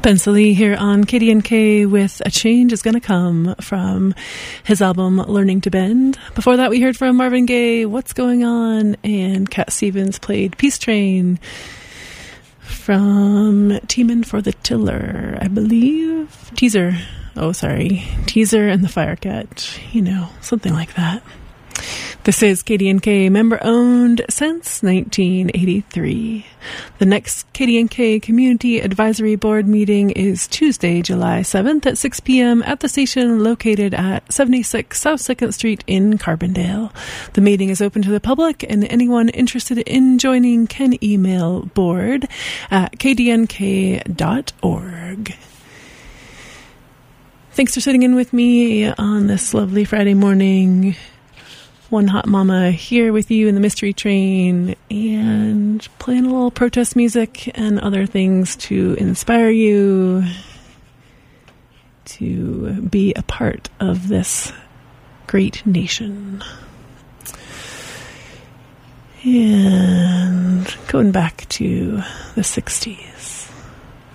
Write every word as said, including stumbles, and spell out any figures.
Spencer Lee here on K D N K with A Change Is Gonna Come from his album Learning to Bend. Before that we heard from Marvin Gaye, What's Going On, and Cat Stevens played Peace Train from Teeman for the Tiller, I believe. Teaser. Oh, sorry. Teaser and the Firecat. You know, something like that. This is K D N K, member-owned since nineteen eighty-three. The next K D N K Community Advisory Board meeting is Tuesday, July seventh at six p.m. at the station located at seventy-six South second Street in Carbondale. The meeting is open to the public, and anyone interested in joining can email board at k d n k dot org. Thanks for sitting in with me on this lovely Friday morning. One Hot Mama here with you in the Mystery Train and playing a little protest music and other things to inspire you to be a part of this great nation. And going back to the sixties.